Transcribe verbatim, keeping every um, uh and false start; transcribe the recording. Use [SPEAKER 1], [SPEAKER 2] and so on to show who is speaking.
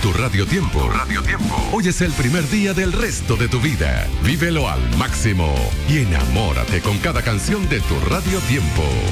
[SPEAKER 1] tu Radio Tiempo. Tu Radio Tiempo. Hoy es el primer día del resto de tu vida. Vívelo al máximo y enamórate con cada canción de tu Radio Tiempo.